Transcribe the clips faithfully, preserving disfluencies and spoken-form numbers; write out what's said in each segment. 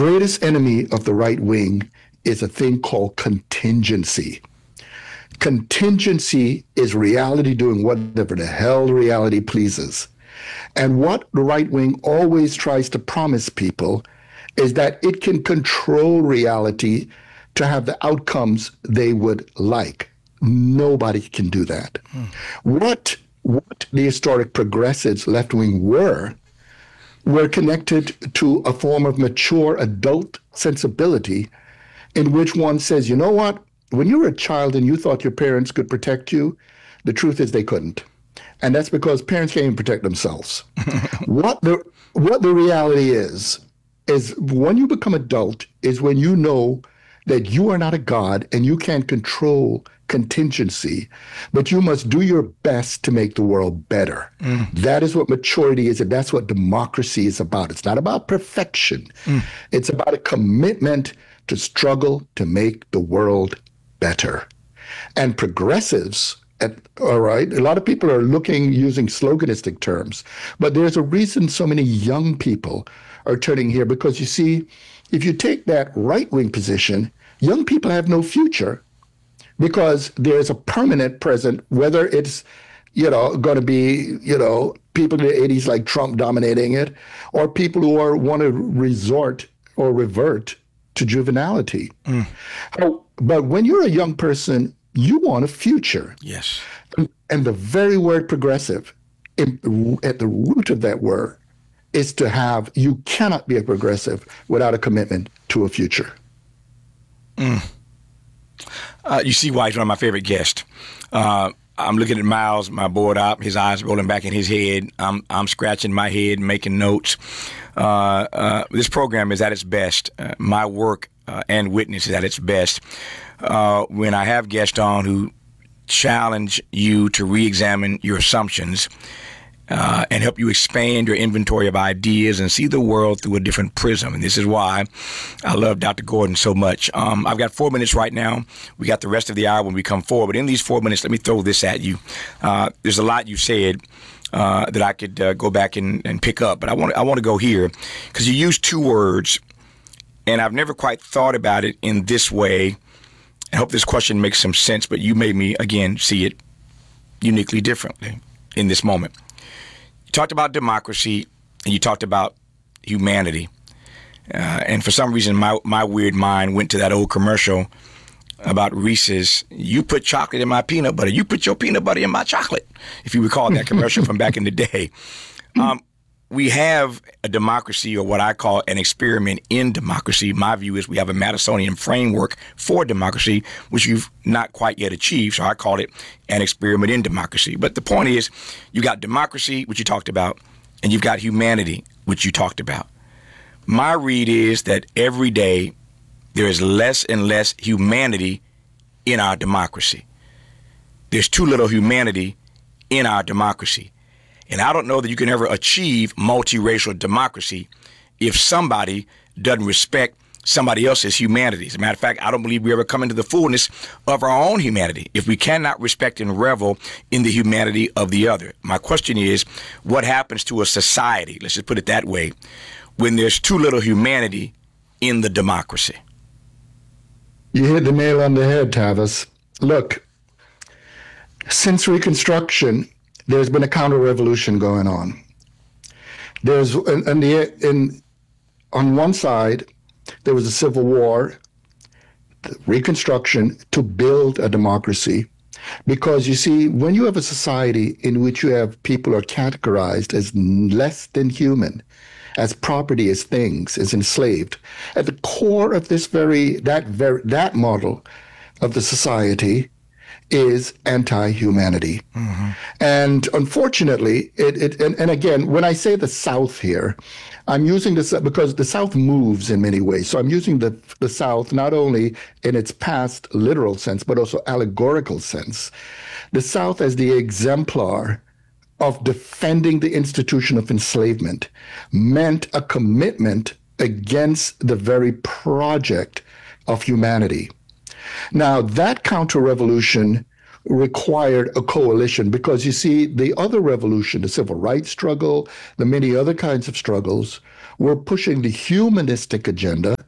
greatest enemy of the right wing is a thing called contingency. Contingency is reality doing whatever the hell reality pleases. And what the right wing always tries to promise people is that it can control reality to have the outcomes they would like. Nobody can do that. Hmm. What, what the historic progressives, left wing, were, were connected to a form of mature adult sensibility in which one says, you know what? When you were a child and you thought your parents could protect you, the truth is they couldn't. And that's because parents can't even protect themselves. what the what the reality is, is when you become adult is when you know that you are not a god and you can't control contingency, but you must do your best to make the world better. Mm. That is what maturity is, and that's what democracy is about. It's not about perfection. Mm. It's about a commitment to struggle to make the world better. And progressives, at, all right, a lot of people are looking using sloganistic terms, but there's a reason so many young people are turning here, because you see, if you take that right-wing position, young people have no future because there's a permanent present, whether it's, you know, going to be, you know, people in the eighties like Trump dominating it, or people who are want to resort or revert to juvenility. Mm. How, but when you're a young person, you want a future. Yes. And, and the very word progressive, in, at the root of that word, is to have, you cannot be a progressive without a commitment to a future. Mm. Uh, you see why he's one of my favorite guests. Uh, I'm looking at Miles, my board op, his eyes rolling back in his head. I'm I'm scratching my head, making notes. Uh, uh, this program is at its best. Uh, my work uh, and witness is at its best uh, when I have guests on who challenge you to re-examine your assumptions uh, and help you expand your inventory of ideas and see the world through a different prism. And this is why I love Doctor Gordon so much. Um, I've got four minutes right now. We got the rest of the hour when we come forward. But in these four minutes, let me throw this at you. Uh, there's a lot you said uh, that I could uh, go back and, and pick up. But I want I want to go here because you used two words, and I've never quite thought about it in this way. I hope this question makes some sense, but you made me, again, see it uniquely differently in this moment. You talked about democracy, and you talked about humanity. Uh, and for some reason, my, my weird mind went to that old commercial about Reese's. You put chocolate in my peanut butter. You put your peanut butter in my chocolate, if you recall that commercial from back in the day. Um, we have a democracy, or what I call an experiment in democracy. My view is we have a Madisonian framework for democracy, which you've not quite yet achieved. So I call it an experiment in democracy. But the point is, you got democracy, which you talked about, and you've got humanity, which you talked about. My read is that every day there is less and less humanity in our democracy. There's too little humanity in our democracy. And I don't know that you can ever achieve multiracial democracy if somebody doesn't respect somebody else's humanity. As a matter of fact, I don't believe we ever come into the fullness of our own humanity if we cannot respect and revel in the humanity of the other. My question is, what happens to a society, let's just put it that way, when there's too little humanity in the democracy? You hit the nail on the head, Tavis. Look, since Reconstruction, there's been a counter-revolution going on. There's, in, in the, in, on one side, there was a civil war, Reconstruction, to build a democracy. Because you see, when you have a society in which you have people are categorized as less than human, as property, as things, as enslaved, at the core of this very, that very, that model of the society is anti-humanity. Mm-hmm. And unfortunately, it, it and, and again, when I say the South here, I'm using this because the South moves in many ways. So I'm using the, the South not only in its past literal sense, but also allegorical sense. The South as the exemplar of defending the institution of enslavement meant a commitment against the very project of humanity. Now, that counter-revolution required a coalition because, you see, the other revolution, the civil rights struggle, the many other kinds of struggles, were pushing the humanistic agenda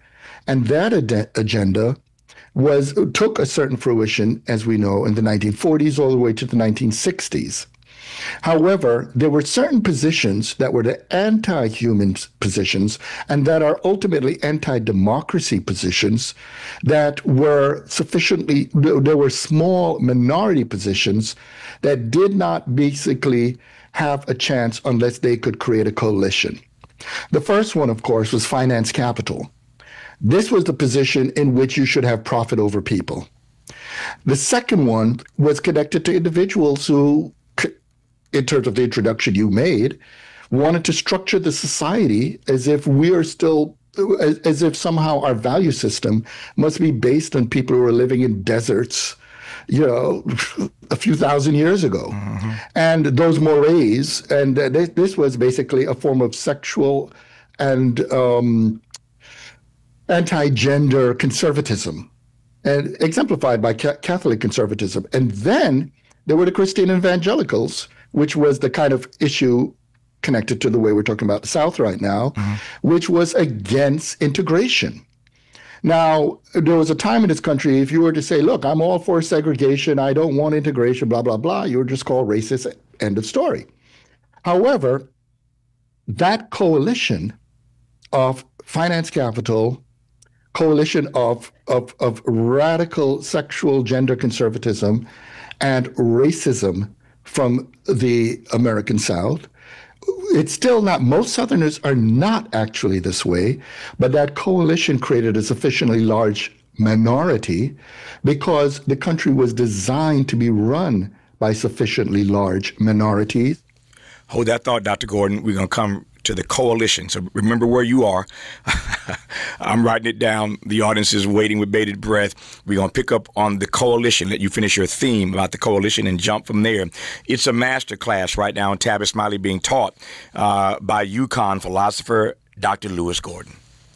And that ad- agenda was took a certain fruition, as we know, in the nineteen forties all the way to the nineteen sixties. However, there were certain positions that were the anti-human positions and that are ultimately anti-democracy positions that were sufficiently, there were small minority positions that did not basically have a chance unless they could create a coalition. The first one, of course, was finance capital. This was the position in which you should have profit over people. The second one was connected to individuals who, in terms of the introduction you made, wanted to structure the society as if we are still, as, as if somehow our value system must be based on people who are living in deserts, you know, a few thousand years ago. Mm-hmm. And those mores, and this, this was basically a form of sexual and um, anti-gender conservatism, and exemplified by ca- Catholic conservatism. And then there were the Christian evangelicals, which was the kind of issue connected to the way we're talking about the South right now, mm-hmm. which was against integration. Now, there was a time in this country, if you were to say, look, I'm all for segregation, I don't want integration, blah, blah, blah, you were just called racist, end of story. However, that coalition of finance capital, coalition of, of, of radical sexual gender conservatism and racism from the American South, it's still not, most Southerners are not actually this way, but that coalition created a sufficiently large minority because the country was designed to be run by sufficiently large minorities. Hold that thought, Doctor Gordon. We're going to come to the coalition. So remember where you are. I'm writing it down. The audience is waiting with bated breath. We're going to pick up on the coalition, let you finish your theme about the coalition and jump from there. It's a master class right now in Tavis Smiley being taught uh, by UConn philosopher Doctor Lewis Gordon.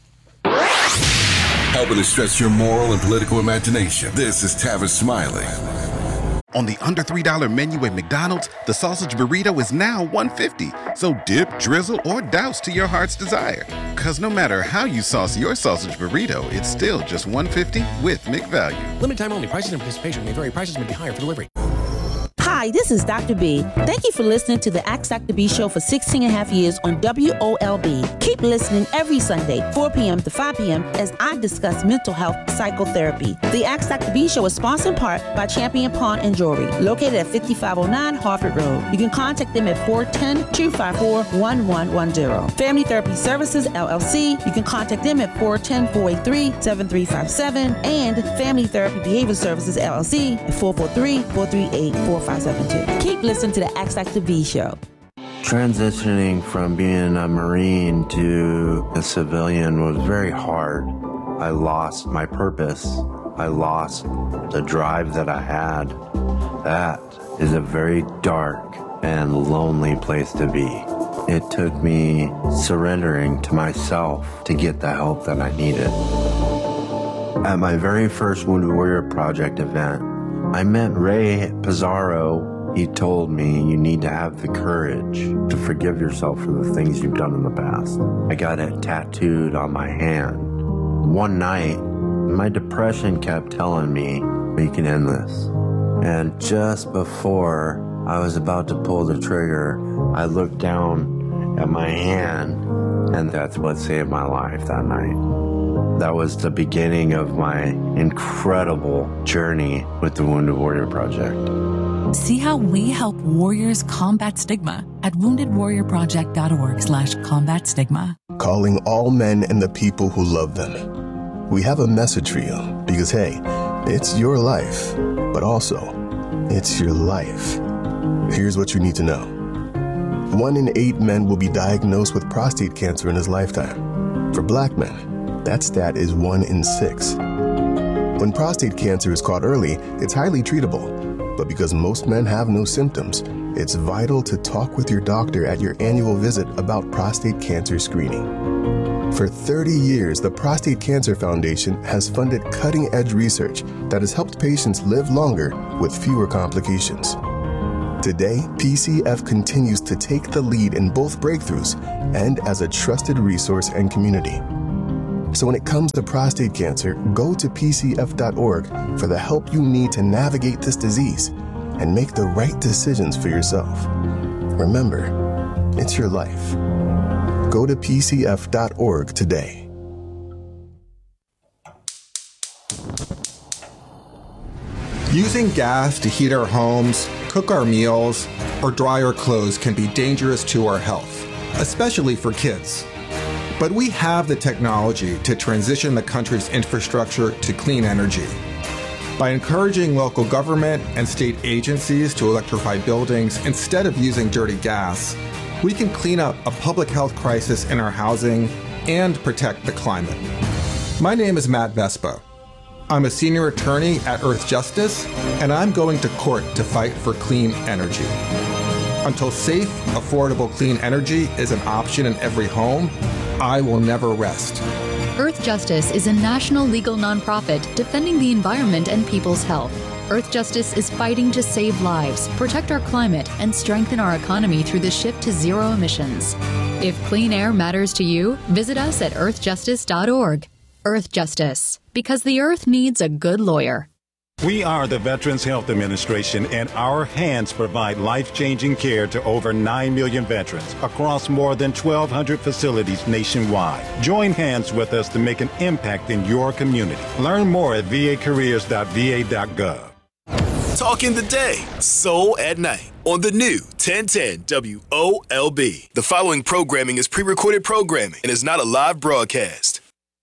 Helping to stretch your moral and political imagination. This is Tavis Smiley. On the under three dollar menu at McDonald's, the sausage burrito is now one dollar fifty. So dip, drizzle, or douse to your heart's desire. Because no matter how you sauce your sausage burrito, it's still just one dollar fifty with McValue. Limited time only. Prices and participation may vary. Prices may be higher for delivery. Hi, this is Doctor B. Thank you for listening to the Ask Doctor B show for sixteen and a half years on W O L B. Keep listening every Sunday, four p.m. to five p.m. as I discuss mental health psychotherapy. The Ask Doctor B show is sponsored in part by Champion Pawn and Jewelry, located at fifty-five oh nine Harford Road. You can contact them at four one zero, two five four, one one one zero. Family Therapy Services, L L C, you can contact them at four one zero, four eight three, seven three five seven, and Family Therapy Behavior Services, L L C, at four four three, four three eight, four five seven two. Keep listening to the Ask Doctor B show. Transitioning from being a Marine to a civilian was very hard. I lost my purpose. I lost the drive that I had. That is a very dark and lonely place to be. It took me surrendering to myself to get the help that I needed. At my very first Wounded Warrior Project event, I met Ray Pizarro. He told me you need to have the courage to forgive yourself for the things you've done in the past. I got it tattooed on my hand. One night, my depression kept telling me, we can end this. And just before I was about to pull the trigger, I looked down at my hand, and that's what saved my life that night. That was the beginning of my incredible journey with the Wounded Warrior Project. See how we help warriors combat stigma at wounded warrior project dot org slash combat stigma. Calling all men and the people who love them. We have a message for you because, hey, it's your life, but also it's your life. Here's what you need to know. One in eight men will be diagnosed with prostate cancer in his lifetime. For black men, that stat is one in six. When prostate cancer is caught early, it's highly treatable. But because most men have no symptoms, it's vital to talk with your doctor at your annual visit about prostate cancer screening. For thirty years, the Prostate Cancer Foundation has funded cutting-edge research that has helped patients live longer with fewer complications. Today, P C F continues to take the lead in both breakthroughs and as a trusted resource and community. So when it comes to prostate cancer, go to P C F dot org for the help you need to navigate this disease and make the right decisions for yourself. Remember, it's your life. Go to P C F dot org today. Using gas to heat our homes, cook our meals, or dry our clothes can be dangerous to our health, especially for kids. But we have the technology to transition the country's infrastructure to clean energy. By encouraging local government and state agencies to electrify buildings instead of using dirty gas, we can clean up a public health crisis in our housing and protect the climate. My name is Matt Vespa. I'm a senior attorney at Earth Justice, and I'm going to court to fight for clean energy. Until safe, affordable clean energy is an option in every home, I will never rest. Earth Justice is a national legal nonprofit defending the environment and people's health. Earth Justice is fighting to save lives, protect our climate, and strengthen our economy through the shift to zero emissions. If clean air matters to you, visit us at earth justice dot org. Earth Justice, because the earth needs a good lawyer. We are the Veterans Health Administration, and our hands provide life-changing care to over nine million veterans across more than twelve hundred facilities nationwide. Join hands with us to make an impact in your community. Learn more at v a careers dot v a dot gov. Talk in the day, soul at night on the new ten ten W O L B. The following programming is pre-recorded programming and is not a live broadcast.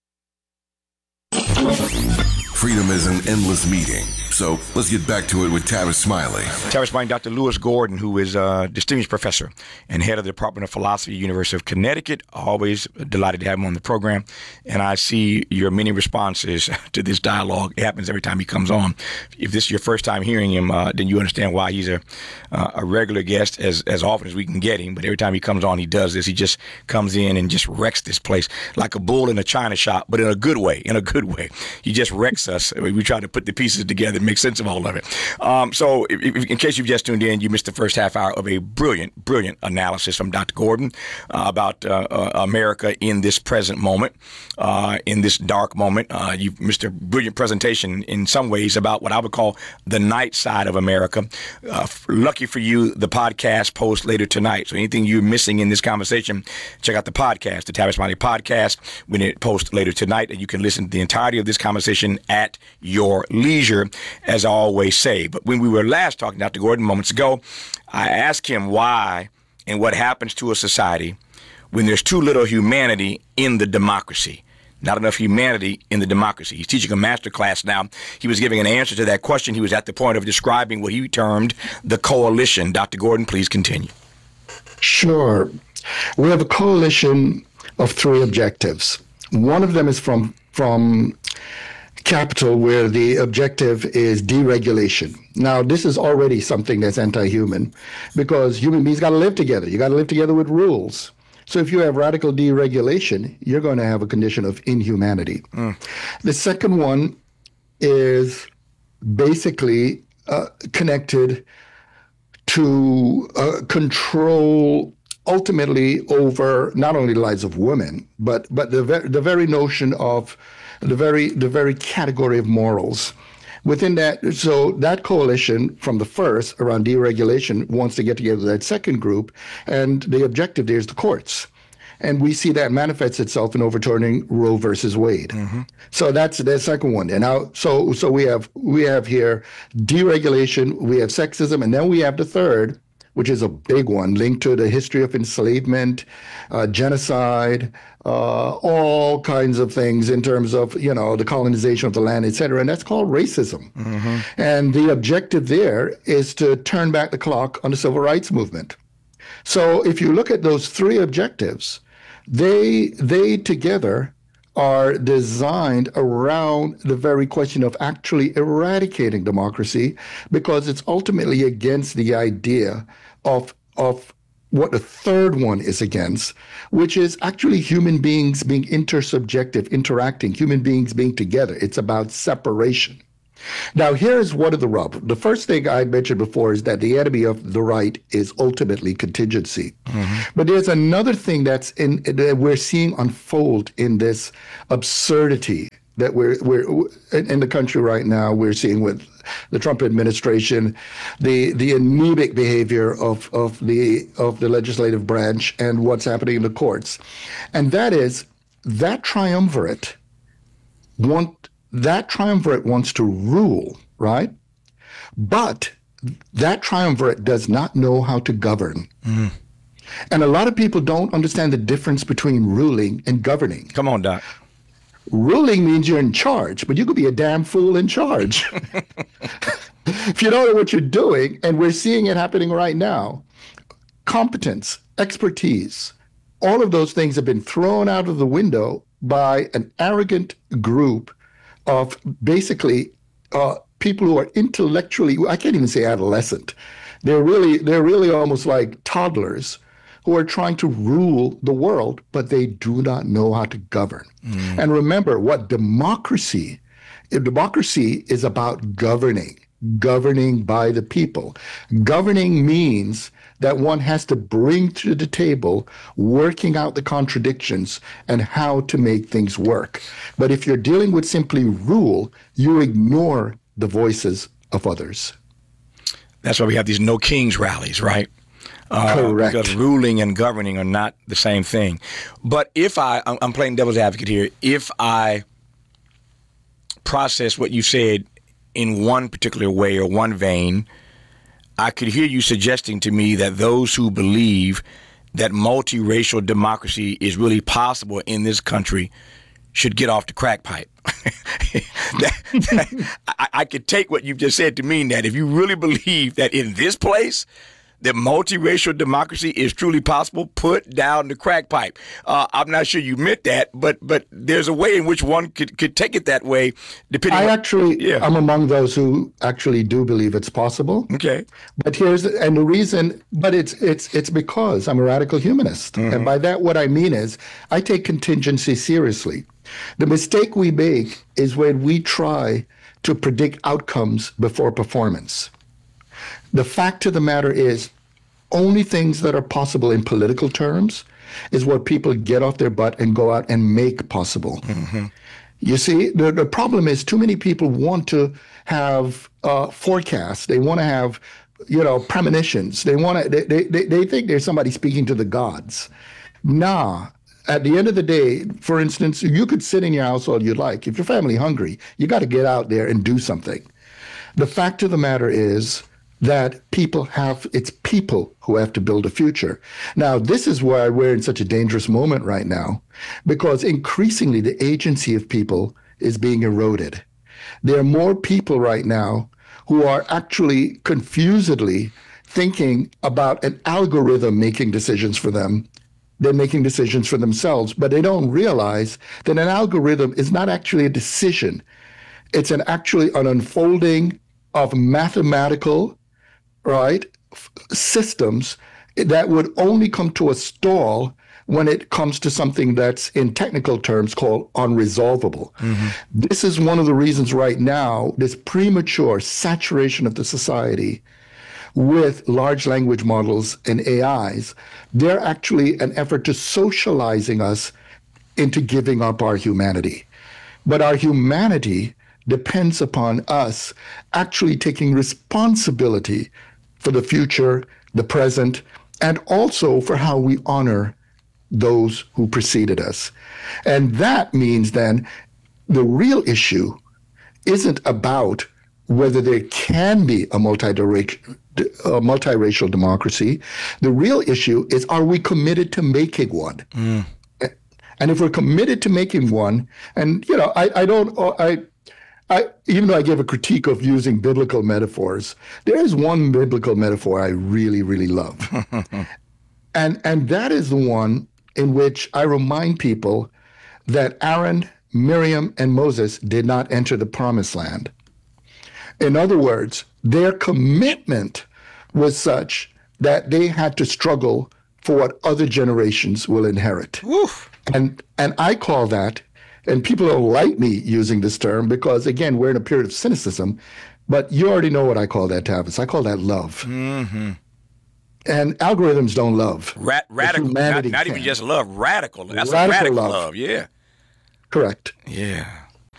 Freedom is an endless meeting. So let's get back to it with Tavis Smiley. Tavis Smiley, Doctor Lewis Gordon, who is a distinguished professor and head of the Department of Philosophy, University of Connecticut. Always delighted to have him on the program. And I see your many responses to this dialogue. It happens every time he comes on. If this is your first time hearing him, uh, then you understand why he's a uh, a regular guest as, as often as we can get him. But every time he comes on, he does this. He just comes in and just wrecks this place like a bull in a china shop, but in a good way, in a good way. He just wrecks us. We try to put the pieces together and make sense of all of it. Um, so if, if, in case you've just tuned in, you missed the first half hour of a brilliant, brilliant analysis from Doctor Gordon uh, about uh, uh, America in this present moment, uh, in this dark moment. Uh, you missed a brilliant presentation in some ways about what I would call the night side of America. Uh, lucky for you, the podcast posts later tonight. So anything you're missing in this conversation, check out the podcast, the Tavis Smiley podcast, when it posts later tonight, and you can listen to the entirety of this conversation at your leisure, as I always say. But when we were last talking to Doctor Gordon moments ago, I asked him why and what happens to a society when there's too little humanity in the democracy. Not enough humanity in the democracy. He's teaching a master class now. He was giving an answer to that question. He was at the point of describing what he termed the coalition. Doctor Gordon, please continue. Sure. We have a coalition of three objectives. One of them is from from capital, where the objective is deregulation. Now, this is already something that's anti-human, because human beings got to live together. You got to live together with rules. So if you have radical deregulation, you're going to have a condition of inhumanity. Mm. The second one is basically uh, connected to uh, control ultimately over not only the lives of women, but but the ver- the very notion of the very the very category of morals. Within that, so that coalition from the first around deregulation wants to get together with that second group, and the objective there is the courts. And we see that manifests itself in overturning Roe versus Wade. Mm-hmm. So that's the second one. And now, so so we have we have here deregulation, we have sexism, and then we have the third, which is a big one, linked to the history of enslavement, uh, genocide, uh, all kinds of things in terms of, you know, the colonization of the land, et cetera. And that's called racism. Mm-hmm. And the objective there is to turn back the clock on the civil rights movement. So if you look at those three objectives, they they together are designed around the very question of actually eradicating democracy, because it's ultimately against the idea of of what the third one is against, which is actually human beings being intersubjective, interacting, human beings being together. It's about separation. Now, here's one of the rub. The first thing I mentioned before is that the enemy of the right is ultimately contingency. Mm-hmm. But there's another thing that's in that we're seeing unfold in this absurdity that we're we're in the country right now. We're seeing with the Trump administration, the the anemic behavior of of the of the legislative branch and what's happening in the courts, and that is that triumvirate want. That triumvirate wants to rule, right? But that triumvirate does not know how to govern. Mm. And a lot of people don't understand the difference between ruling and governing. Come on, Doc. Ruling means you're in charge, but you could be a damn fool in charge. If you don't know what you're doing, and we're seeing it happening right now, competence, expertise, all of those things have been thrown out of the window by an arrogant group of basically uh, people who are intellectually, I can't even say adolescent. They're really, they're really almost like toddlers who are trying to rule the world, but they do not know how to govern. Mm. And remember, what democracy, if democracy is about governing, governing by the people. Governing means that one has to bring to the table working out the contradictions and how to make things work. But if you're dealing with simply rule, you ignore the voices of others. That's why we have these no kings rallies, right? Uh, Correct. Because ruling and governing are not the same thing. But if I, I'm playing devil's advocate here, if I process what you said in one particular way or one vein, I could hear you suggesting to me that those who believe that multiracial democracy is really possible in this country should get off the crack pipe. that, that, I, I could take what you've just said to mean that if you really believe that in this place that multiracial democracy is truly possible, put down the crack pipe. Uh, I'm not sure you meant that, but but there's a way in which one could, could take it that way, depending I on... actually, yeah. I'm among those who actually do believe it's possible. Okay. But here's, and the reason, but it's it's it's because I'm a radical humanist. Mm-hmm. And by that, what I mean is I take contingency seriously. The mistake we make is when we try to predict outcomes before performance. The fact of the matter is, only things that are possible in political terms is what people get off their butt and go out and make possible. Mm-hmm. You see, the, the problem is too many people want to have uh, forecasts. They want to have, you know, premonitions. They want to. They, they they think there's somebody speaking to the gods. Nah. At the end of the day, for instance, you could sit in your house all you like. If your family hungry, you got to get out there and do something. The fact of the matter is that people have, it's people who have to build a future. Now, this is why we're in such a dangerous moment right now, because increasingly the agency of people is being eroded. There are more people right now who are actually confusedly thinking about an algorithm making decisions for them. They're making decisions for themselves, but they don't realize that an algorithm is not actually a decision. It's an actually an unfolding of mathematical, right, f- systems that would only come to a stall when it comes to something that's in technical terms called unresolvable. Mm-hmm. This is one of the reasons right now, this premature saturation of the society with large language models and A Is, they're actually an effort to socializing us into giving up our humanity. But our humanity depends upon us actually taking responsibility for the future, the present, and also for how we honor those who preceded us. And that means then the real issue isn't about whether there can be a multi-directional a multiracial democracy. The real issue is, are we committed to making one? Mm. And if we're committed to making one, and you know, I, I don't, I, I, even though I gave a critique of using biblical metaphors, there is one biblical metaphor I really, really love, and and that is the one in which I remind people that Aaron, Miriam, and Moses did not enter the promised land. In other words, their commitment was such that they had to struggle for what other generations will inherit. Oof. And and I call that And people don't like me using this term because, again, we're in a period of cynicism. But you already know what I call that, Tavis. I call that love. Mm-hmm. And algorithms don't love. Ra- radical, not, not even just love, radical. That's radical a radical love. love. Yeah. Correct. Yeah.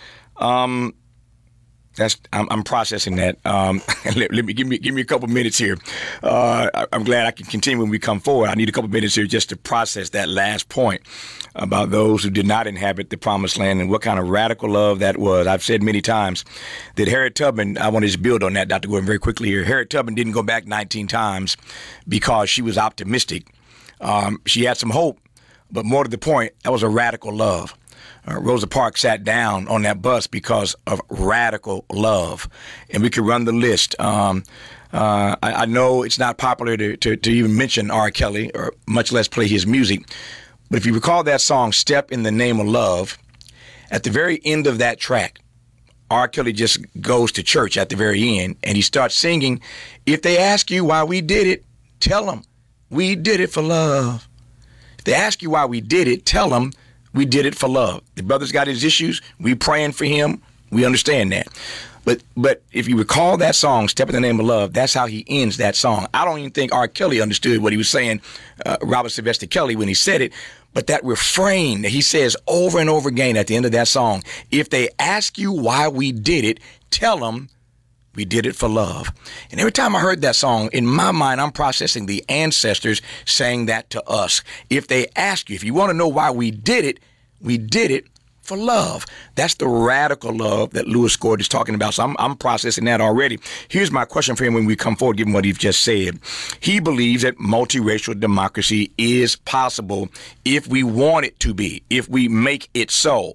Um, that's I'm, I'm processing that. Um, let, let me give me give me a couple minutes here. Uh, I, I'm glad I can continue when we come forward. I need a couple minutes here just to process that last point about those who did not inhabit the promised land and what kind of radical love that was. I've said many times that Harriet Tubman, I want to just build on that, Doctor Gordon, very quickly here. Harriet Tubman didn't go back nineteen times because she was optimistic. Um, she had some hope, but more to the point, that was a radical love. Uh, Rosa Parks sat down on that bus because of radical love. And we could run the list. Um, uh, I, I know it's not popular to, to, to even mention R. Kelly or much less play his music. But if you recall that song, Step in the Name of Love, at the very end of that track, R. Kelly just goes to church at the very end and he starts singing, if they ask you why we did it, tell them we did it for love. If they ask you why we did it, tell them we did it for love. The brother's got his issues. We praying for him. We understand that. But but if you recall that song, Step in the Name of Love, that's how he ends that song. I don't even think R. Kelly understood what he was saying, uh, Robert Sylvester Kelly, when he said it. But that refrain that he says over and over again at the end of that song, if they ask you why we did it, tell them we did it for love. And every time I heard that song, in my mind, I'm processing the ancestors saying that to us. If they ask you, if you want to know why we did it, we did it for love. That's the radical love that Louis Gordon is talking about. So I'm, I'm processing that already. Here's my question for him when we come forward, given what he's just said. He believes that multiracial democracy is possible if we want it to be, if we make it so.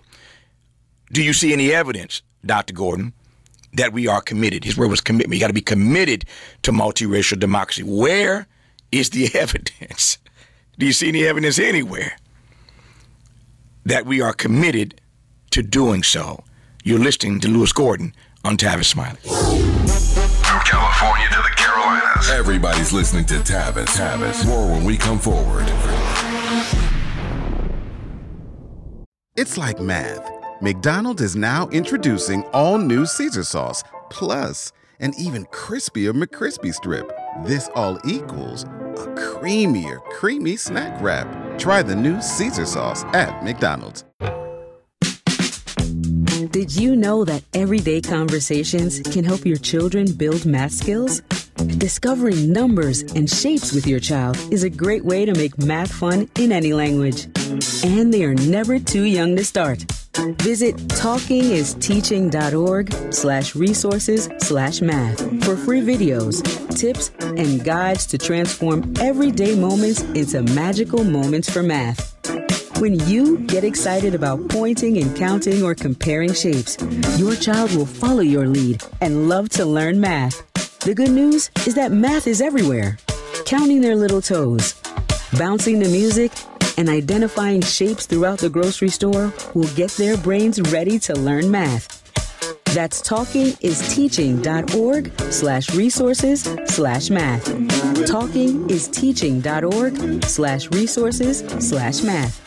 Do you see any evidence, Doctor Gordon, that we are committed? His word was commitment. You got to be committed to multiracial democracy. Where is the evidence? Do you see any evidence anywhere that we are committed to doing so? You're listening to Louis Gordon on Tavis Smiley. From California to the Carolinas. Everybody's listening to Tavis. Tavis. More when we come forward. It's like math. McDonald's is now introducing all new Caesar sauce, plus an even crispier McCrispy strip. This all equals a creamier, creamy snack wrap. Try the new Caesar sauce at McDonald's. Did you know that everyday conversations can help your children build math skills? Discovering numbers and shapes with your child is a great way to make math fun in any language. And they are never too young to start. Visit talkingisteaching.org slash resources slash math for free videos, tips, and guides to transform everyday moments into magical moments for math. When you get excited about pointing and counting or comparing shapes, your child will follow your lead and love to learn math. The good news is that math is everywhere. Counting their little toes, bouncing the music, and identifying shapes throughout the grocery store will get their brains ready to learn math. That's talkingisteaching.org slash resources slash math. Talkingisteaching.org slash resources slash math.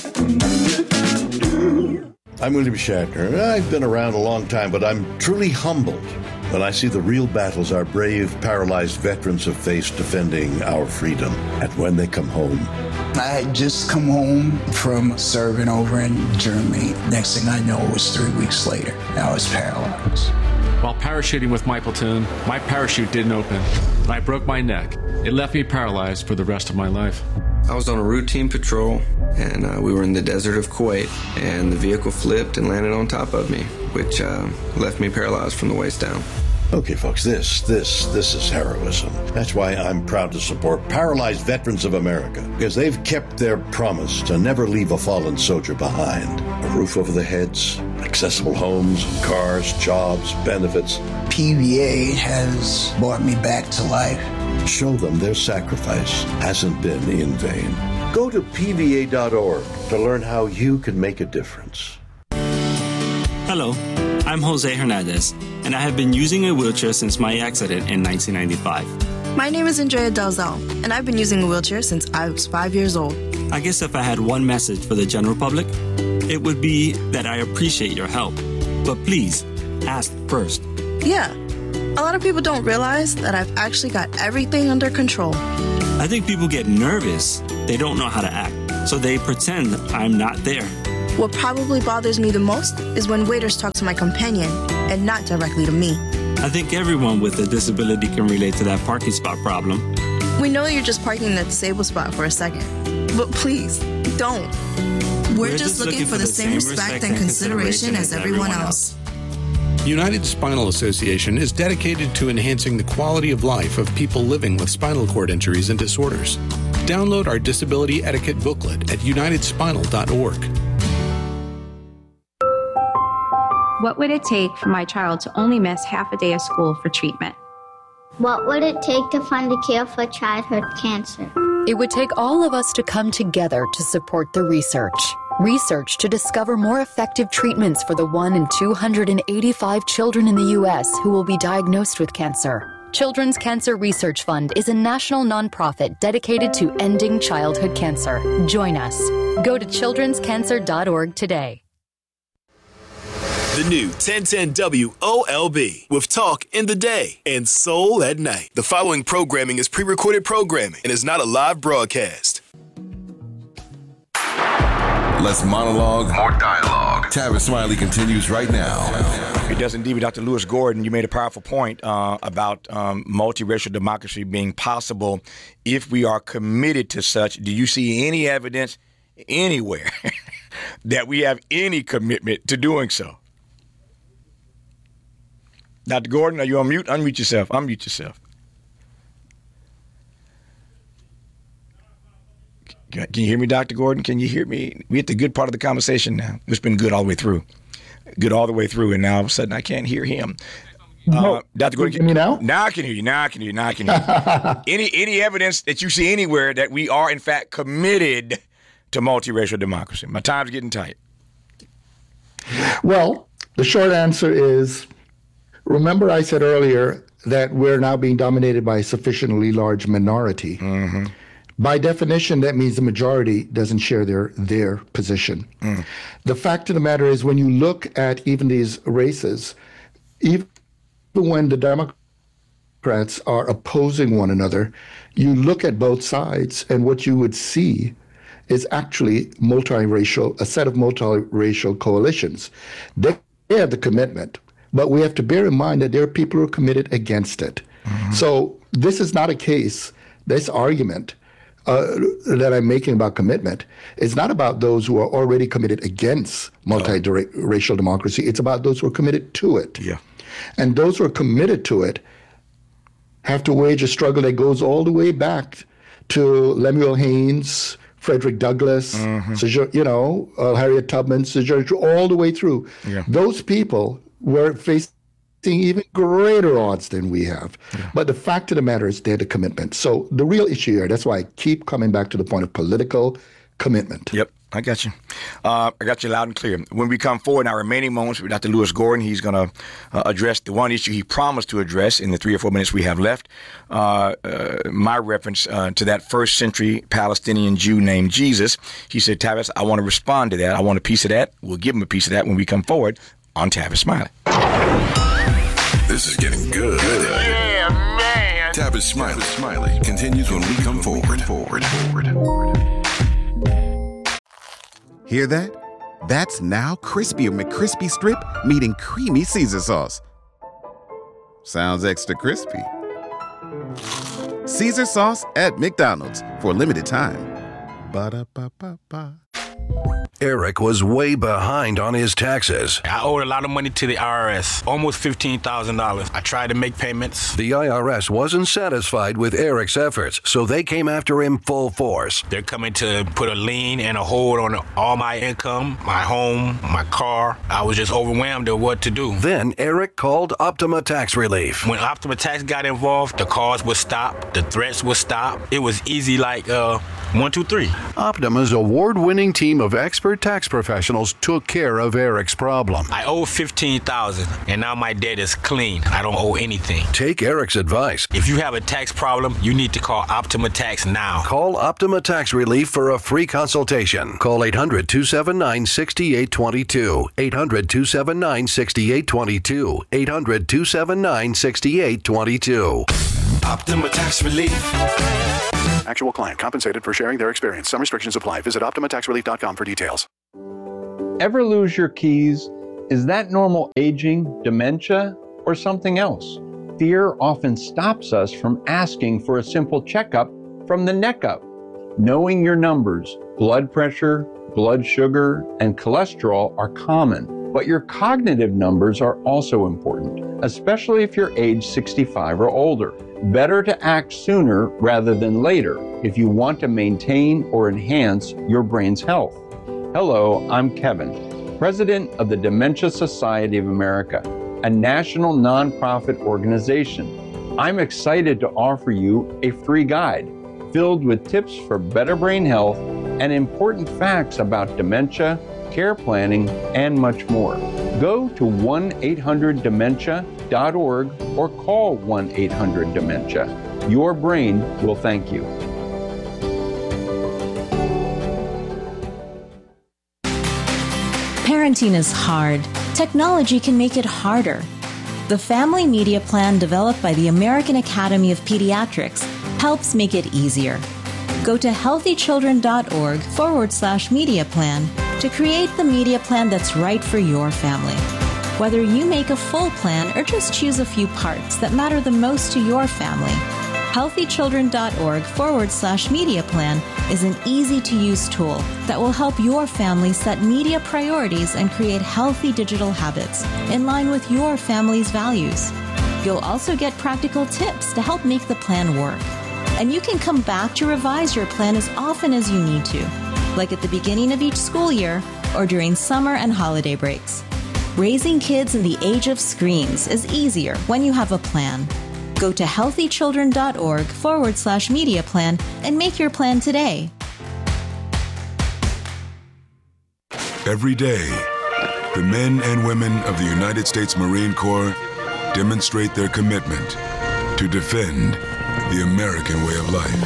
I'm William Shatner. I've been around a long time, but I'm truly humbled when I see the real battles our brave, paralyzed veterans have faced defending our freedom. And when they come home, I had just come home from serving over in Germany. Next thing I know, it was three weeks later. I was paralyzed. While parachuting with my platoon, my parachute didn't open, and I broke my neck. It left me paralyzed for the rest of my life. I was on a routine patrol, and uh, we were in the desert of Kuwait, and the vehicle flipped and landed on top of me, which uh, left me paralyzed from the waist down. Okay, folks, this, this, this is heroism. That's why I'm proud to support Paralyzed Veterans of America, because they've kept their promise to never leave a fallen soldier behind. A roof over their heads, accessible homes, cars, jobs, benefits. P V A has brought me back to life. Show them their sacrifice hasn't been in vain. Go to P V A dot org to learn how you can make a difference. Hello, I'm Jose Hernandez, and I have been using a wheelchair since my accident in nineteen ninety-five. My name is Andrea Dalzell, and I've been using a wheelchair since I was five years old. I guess if I had one message for the general public, it would be that I appreciate your help. But please, ask first. Yeah. A lot of people don't realize that I've actually got everything under control. I think people get nervous. They don't know how to act, so they pretend I'm not there. What probably bothers me the most is when waiters talk to my companion and not directly to me. I think everyone with a disability can relate to that parking spot problem. We know you're just parking in the disabled spot for a second, but please, don't. We're, We're just, just looking, looking for the same respect and consideration as everyone else. United Spinal Association is dedicated to enhancing the quality of life of people living with spinal cord injuries and disorders. Download our disability etiquette booklet at united spinal dot org. What would it take for my child to only miss half a day of school for treatment? What would it take to fund a cure for childhood cancer? It would take all of us to come together to support the research. Research to discover more effective treatments for the one in two hundred eighty-five children in the U S who will be diagnosed with cancer. Children's Cancer Research Fund is a national nonprofit dedicated to ending childhood cancer. Join us. Go to children's cancer dot org today. The new ten ten W O L B with talk in the day and soul at night. The following programming is pre-recorded programming and is not a live broadcast. Less monologue, more dialogue. Tavis Smiley continues right now. It does indeed. Doctor Lewis Gordon, you made a powerful point uh, about um, multiracial democracy being possible if we are committed to such. Do you see any evidence anywhere that we have any commitment to doing so? Doctor Gordon, are you on mute? Unmute yourself. Unmute yourself. Can you hear me, Doctor Gordon? Can you hear me? We're at the good part of the conversation now. It's been good all the way through. Good all the way through, and now all of a sudden I can't hear him. No. Uh, Doctor Gordon, can you hear me now? Now I can hear you. Now I can hear you. Now I can hear you. any any evidence that you see anywhere that we are in fact committed to multiracial democracy? My time's getting tight. Well, the short answer is, remember I said earlier that we're now being dominated by a sufficiently large minority. Mm-hmm. By definition, that means the majority doesn't share their their position. Mm. The fact of the matter is, when you look at even these races, even when the Democrats are opposing one another, you look at both sides, and what you would see is actually multiracial, a set of multiracial coalitions. They, they have the commitment, but we have to bear in mind that there are people who are committed against it. Mm-hmm. So this is not a case, this argument uh, that I'm making about commitment is not about those who are already committed against multiracial democracy. It's about those who are committed to it. Yeah. And those who are committed to it have to wage a struggle that goes all the way back to Lemuel Haynes, Frederick Douglass, mm-hmm. Sojourner, you know, uh, Harriet Tubman, Sojourner, all the way through. Yeah. Those people were facing even greater odds than we have. Yeah. But the fact of the matter is they had a commitment. So the real issue here, that's why I keep coming back to the point of political commitment. Yep, I got you. Uh, I got you loud and clear. When we come forward in our remaining moments with Doctor Lewis Gordon, he's going to uh, address the one issue he promised to address in the three or four minutes we have left. Uh, uh, my reference uh, to that first century Palestinian Jew named Jesus. He said, Tavis, I want to respond to that. I want a piece of that. We'll give him a piece of that when we come forward on Tavis Smiley. This is getting good. Yeah, man. Tavis Smiley Smiley continues when we come forward. Forward, forward, forward. Hear that? That's now Crispy McCrispy Strip meeting Creamy Caesar Sauce. Sounds extra crispy. Caesar Sauce at McDonald's for a limited time. Ba-da-ba-ba-ba. Eric was way behind on his taxes. I owed a lot of money to the I R S, almost fifteen thousand dollars. I tried to make payments. The I R S wasn't satisfied with Eric's efforts, so they came after him full force. They're coming to put a lien and a hold on all my income, my home, my car. I was just overwhelmed at what to do. Then Eric called Optima Tax Relief. When Optima Tax got involved, the calls would stop, the threats would stop. It was easy like uh, One, two, three. Optima's award-winning team of expert tax professionals took care of Eric's problem. I owe fifteen thousand dollars, and now my debt is clean. I don't owe anything. Take Eric's advice. If you have a tax problem, you need to call Optima Tax now. Call Optima Tax Relief for a free consultation. Call eight hundred, two seven nine, six eight two two. eight hundred, two seven nine, six eight two two. eight hundred, two seven nine, six eight two two. Optima Tax Relief. Actual client compensated for sharing their experience. Some restrictions apply. Visit optima tax relief dot com for details. Ever lose your keys? Is that normal aging, dementia, or something else? Fear often stops us from asking for a simple checkup from the neck up. Knowing your numbers, blood pressure, blood sugar, and cholesterol are common, but your cognitive numbers are also important, especially if you're age sixty-five or older. Better to act sooner rather than later if you want to maintain or enhance your brain's health. Hello, I'm Kevin, President of the Dementia Society of America, a national nonprofit organization. I'm excited to offer you a free guide filled with tips for better brain health and important facts about dementia, care planning, and much more. Go to one eight hundred dementia dot org or call one eight hundred dementia. Your brain will thank you. Parenting is hard. Technology can make it harder. The Family Media Plan developed by the American Academy of Pediatrics helps make it easier. Go to healthychildren.org forward slash media plan to create the media plan that's right for your family. Whether you make a full plan or just choose a few parts that matter the most to your family, healthychildren.org forward slash media plan is an easy-to-use tool that will help your family set media priorities and create healthy digital habits in line with your family's values. You'll also get practical tips to help make the plan work. And you can come back to revise your plan as often as you need to, like at the beginning of each school year or during summer and holiday breaks. Raising kids in the age of screens is easier when you have a plan. Go to healthychildren.org forward slash media plan and make your plan today. Every day, the men and women of the United States Marine Corps demonstrate their commitment to defend the American way of life.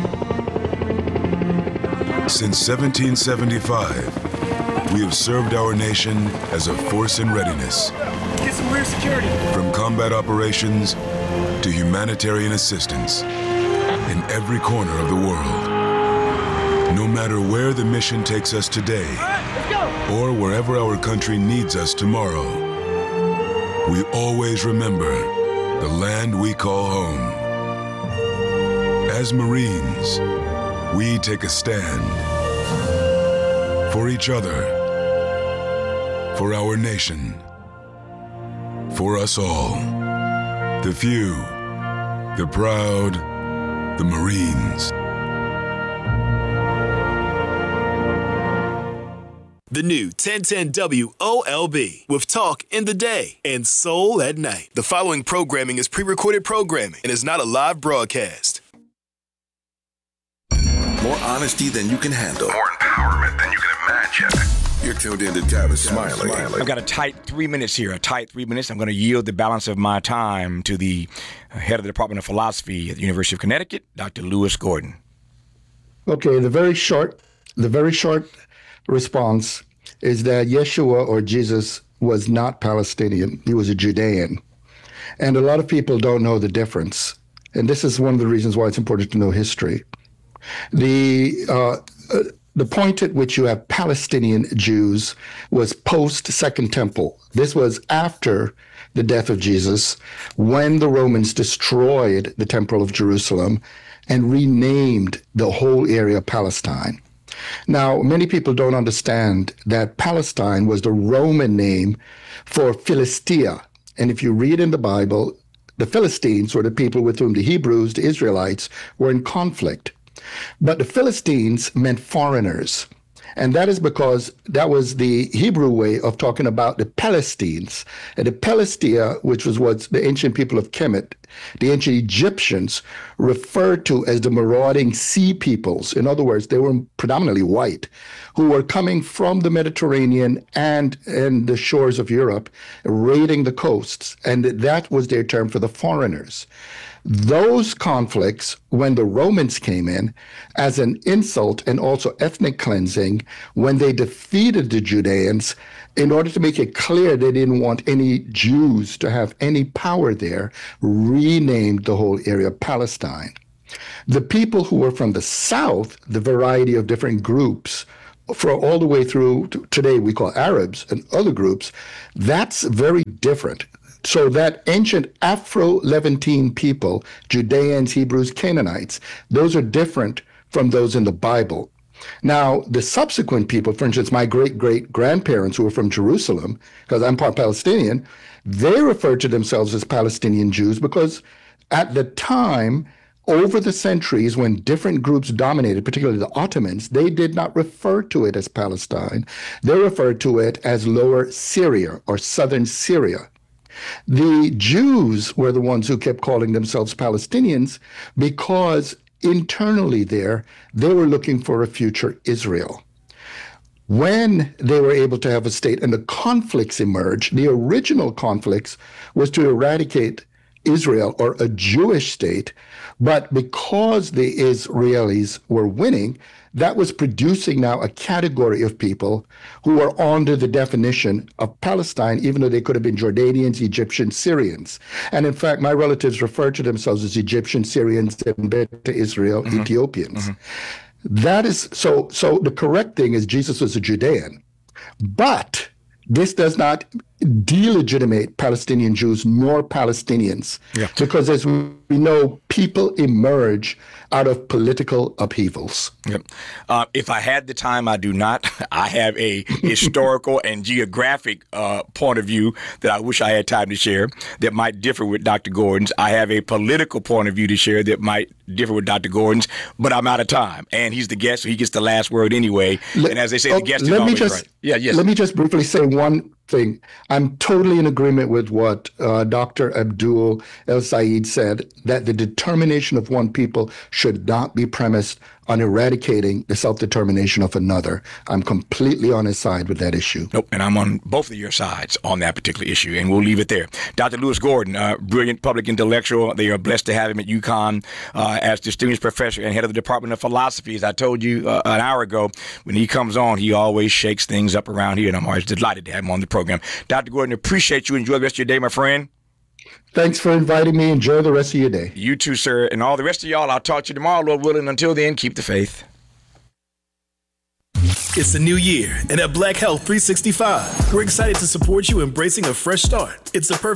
Since seventeen seventy-five, we have served our nation as a force in readiness. Get some rear security. From combat operations to humanitarian assistance in every corner of the world. No matter where the mission takes us today, or wherever our country needs us tomorrow, we always remember the land we call home. As Marines, we take a stand for each other, for our nation, for us all. The few, the proud, the Marines. The new ten ten W O L B with talk in the day and soul at night. The following programming is pre-recorded programming and is not a live broadcast. More honesty than you can handle. More empowerment than you can imagine. You're tuned in to Tavis Smiley. I've got a tight three minutes here, a tight three minutes. I'm going to yield the balance of my time to the head of the Department of Philosophy at the University of Connecticut, Doctor Lewis Gordon. Okay, the very short, the very short response is that Yeshua, or Jesus, was not Palestinian. He was a Judean. And a lot of people don't know the difference. And this is one of the reasons why it's important to know history. The uh, uh, the point at which you have Palestinian Jews was post-Second Temple. This was after the death of Jesus, when the Romans destroyed the Temple of Jerusalem and renamed the whole area Palestine. Now, many people don't understand that Palestine was the Roman name for Philistia. And if you read in the Bible, the Philistines were the people with whom the Hebrews, the Israelites, were in conflict. But the Philistines meant foreigners. And that is because that was the Hebrew way of talking about the Palestines. And the Palestia, which was what the ancient people of Kemet the ancient Egyptians referred to as the marauding sea peoples. In other words, they were predominantly white, who were coming from the Mediterranean and, and the shores of Europe, raiding the coasts. And that was their term for the foreigners. Those conflicts, when the Romans came in, as an insult and also ethnic cleansing, when they defeated the Judeans, in order to make it clear they didn't want any Jews to have any power there, renamed the whole area Palestine. The people who were from the south, the variety of different groups, for all the way through to today we call Arabs and other groups, that's very different. So that ancient Afro-Levantine people, Judeans, Hebrews, Canaanites, those are different from those in the Bible. Now, the subsequent people, for instance, my great-great-grandparents who were from Jerusalem, because I'm part Palestinian, they referred to themselves as Palestinian Jews because at the time, over the centuries, when different groups dominated, particularly the Ottomans, they did not refer to it as Palestine. They referred to it as Lower Syria or Southern Syria. The Jews were the ones who kept calling themselves Palestinians because internally there, they were looking for a future Israel. When they were able to have a state and the conflicts emerged, the original conflicts was to eradicate Israel or a Jewish state, but because the Israelis were winning, that was producing now a category of people who were under the definition of Palestine, even though they could have been Jordanians, Egyptians, Syrians. And in fact, my relatives referred to themselves as Egyptians, Syrians, and Beta Israel, mm-hmm. Ethiopians. Mm-hmm. That is, so, so the correct thing is Jesus was a Judean. But this does not delegitimate Palestinian Jews nor Palestinians, yeah. because as we know, people emerge out of political upheavals. Yep. Uh, if I had the time, I do not. I have a historical and geographic uh, point of view that I wish I had time to share that might differ with Doctor Gordon's. I have a political point of view to share that might differ with Doctor Gordon's, but I'm out of time. And he's the guest, so he gets the last word anyway. Let, and as they say, oh, the guest is always just, right. Yeah, yes. Let me just briefly say one thing. I'm totally in agreement with what uh, Doctor Abdul El-Sayed said, that the determination of one people should not be premised on eradicating the self-determination of another. I'm completely on his side with that issue. Nope, and I'm on both of your sides on that particular issue, and we'll leave it there. Doctor Lewis Gordon, uh, brilliant public intellectual. They are blessed to have him at UConn uh, as distinguished professor and head of the Department of Philosophy. As I told you uh, an hour ago, when he comes on, he always shakes things up around here, and I'm always delighted to have him on the program. Doctor Gordon, appreciate you. Enjoy the rest of your day, my friend. Thanks for inviting me. Enjoy the rest of your day. You too, sir. And all the rest of y'all, I'll talk to you tomorrow, Lord willing. Until then, keep the faith. It's a new year, and at Black Health three sixty-five, we're excited to support you embracing a fresh start. It's a perfect